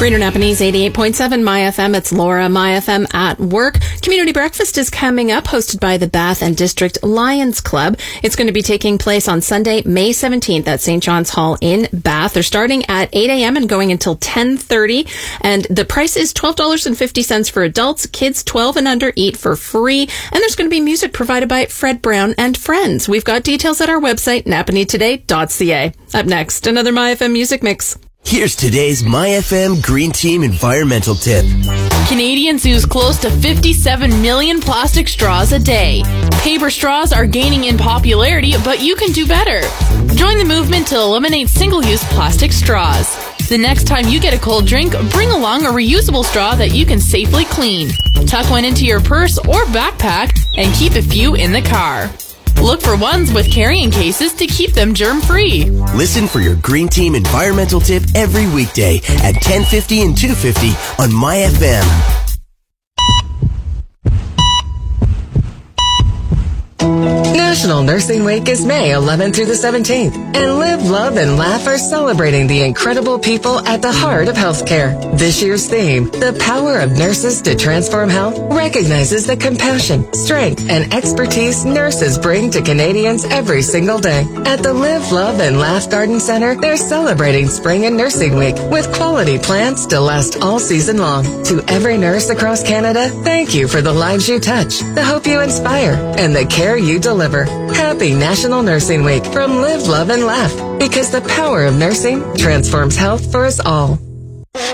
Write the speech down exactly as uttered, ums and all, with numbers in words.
Greater Napanese eighty-eight point seven My F M. It's Laura, My F M at work. Community breakfast is coming up, hosted by the Bath and District Lions Club. It's going to be taking place on Sunday, May seventeenth at Saint John's Hall in Bath. They're starting at eight a.m. and going until ten thirty. And the price is twelve dollars and fifty cents for adults. Kids twelve and under eat for free. And there's going to be music provided by Fred Brown and Friends. We've got details at our website, napanee today dot c a. Up next, another My F M Music Mix. Here's today's My F M Green Team environmental tip. Canadians use close to fifty-seven million plastic straws a day. Paper straws are gaining in popularity, but you can do better. Join the movement to eliminate single-use plastic straws. The next time you get a cold drink, bring along a reusable straw that you can safely clean. Tuck one into your purse or backpack and keep a few in the car. Look for ones with carrying cases to keep them germ-free. Listen for your Green Team environmental tip every weekday at ten fifty and two fifty on My F M. National Nursing Week is May eleventh through the seventeenth, and Live, Love, and Laugh are celebrating the incredible people at the heart of healthcare. This year's theme, The Power of Nurses to Transform Health, recognizes the compassion, strength, and expertise nurses bring to Canadians every single day. At the Live, Love, and Laugh Garden Center, they're celebrating Spring and Nursing Week with quality plants to last all season long. To every nurse across Canada, thank you for the lives you touch, the hope you inspire, and the care you deliver. Happy National Nursing Week from Live, Love, and Laugh, because the power of nursing transforms health for us all.